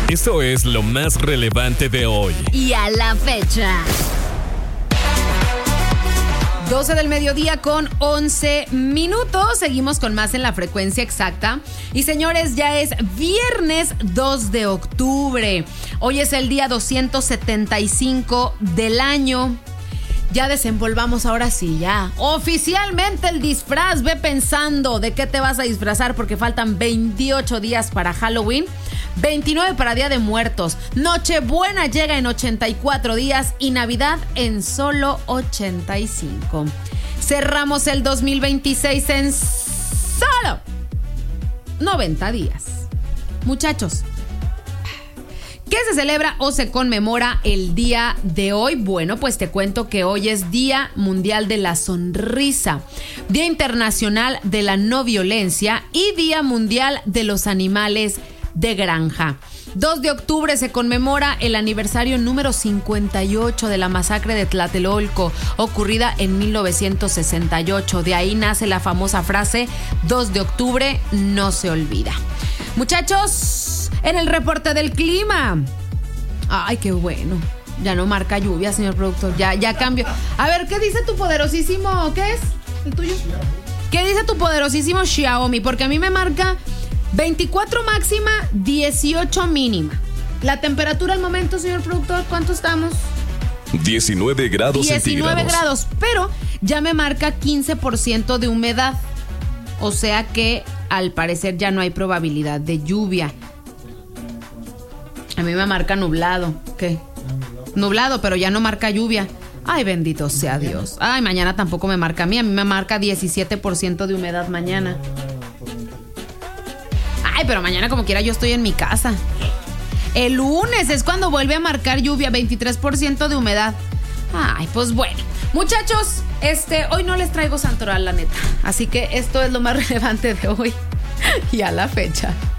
Esto es lo más relevante de hoy. Y a la fecha. 12 del mediodía con 11 minutos. Seguimos con más en la frecuencia exacta. Y señores, ya es viernes 2 de octubre. Hoy es el día 275 del año. Ya desenvolvamos ahora sí, ya. Oficialmente el disfraz. Ve pensando de qué te vas a disfrazar porque faltan 28 días para Halloween. 29 para Día de Muertos. Nochebuena llega en 84 días y Navidad en solo 85. Cerramos el 2026 en solo 90 días. Muchachos, ¿qué se celebra o se conmemora el día de hoy? Bueno, pues te cuento que hoy es Día Mundial de la Sonrisa, Día Internacional de la No Violencia y Día Mundial de los Animales de Granja. 2 de octubre se conmemora el aniversario número 58 de la masacre de Tlatelolco, ocurrida en 1968. De ahí nace la famosa frase, 2 de octubre no se olvida. Muchachos, en el reporte del clima. Ay, qué bueno. Ya no marca lluvia, señor productor. Ya cambio. A ver, ¿qué dice tu poderosísimo? ¿Qué es? ¿El tuyo? ¿Qué dice tu poderosísimo Xiaomi? Porque a mí me marca 24 máxima, 18 mínima. La temperatura al momento, señor productor, ¿cuánto estamos? 19 grados 19 grados, pero ya me marca 15% de humedad. O sea que al parecer ya no hay probabilidad de lluvia. A mí me marca nublado. ¿Qué? Nublado, pero ya no marca lluvia. Ay, bendito sea Dios. Ay, mañana tampoco me marca a mí. A mí me marca 17% de humedad mañana. Ay, pero mañana como quiera yo estoy en mi casa. El lunes es cuando vuelve a marcar lluvia, 23% de humedad. Ay, pues bueno. Muchachos, hoy no les traigo santoral, la neta. Así que esto es lo más relevante de hoy y a la fecha.